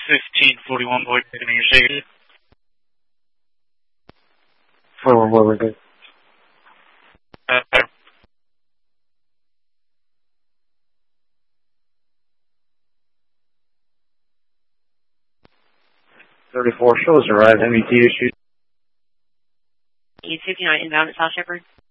1541 Boyd, taking your shade. 41 Boyd, we're good. 34 shows arrived, MET issued. 859 inbound at South Shepherd.